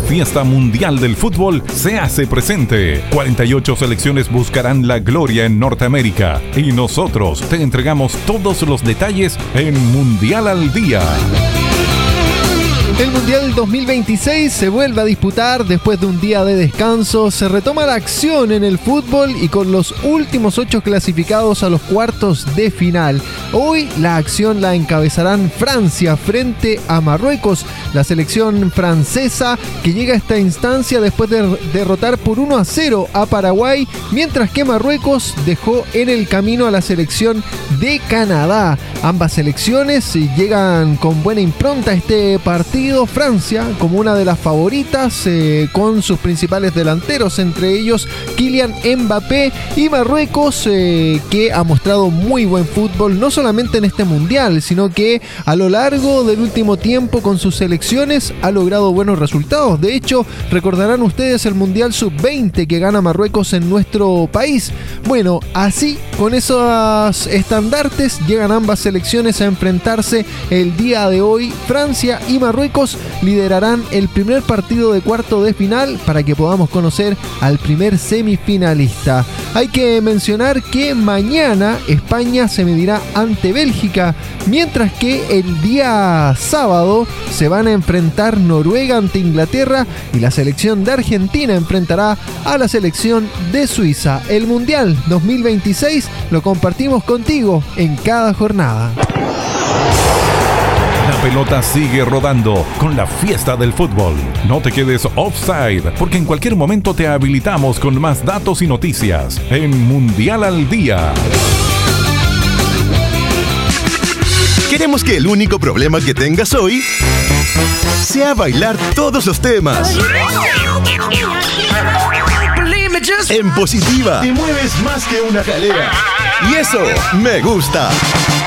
fiesta mundial del fútbol se hace presente. 48 selecciones buscarán la gloria en Norteamérica y nosotros te entregamos todos los detalles en Mundial al Día. El Mundial 2026 se vuelve a disputar después de un día de descanso. Se retoma la acción en el fútbol y con los últimos 8 clasificados a los cuartos de final. Hoy la acción la encabezarán Francia frente a Marruecos, la selección francesa que llega a esta instancia después de derrotar por 1-0 a Paraguay, mientras que Marruecos dejó en el camino a la selección de Canadá. Ambas selecciones llegan con buena impronta a este partido. Francia como una de las favoritas con sus principales delanteros, entre ellos Kylian Mbappé, y Marruecos que ha mostrado muy buen fútbol no solamente en este mundial, sino que a lo largo del último tiempo con sus selecciones ha logrado buenos resultados. De hecho, recordarán ustedes el Mundial Sub-20 que gana Marruecos en nuestro país. Bueno, así con esos estandartes llegan ambas selecciones a enfrentarse el día de hoy. Francia y Marruecos liderarán el primer partido de cuarto de final para que podamos conocer al primer semifinalista. Hay que mencionar que mañana España se medirá ante Bélgica, mientras que el día sábado se van a enfrentar Noruega ante Inglaterra y la selección de Argentina enfrentará a la selección de Suiza. El Mundial 2026 lo compartimos contigo en cada jornada. La pelota sigue rodando con la fiesta del fútbol. No te quedes offside, porque en cualquier momento te habilitamos con más datos y noticias en Mundial al Día. Queremos que el único problema que tengas hoy sea bailar todos los temas. En positiva. Te mueves más que una jalea. Y eso me gusta.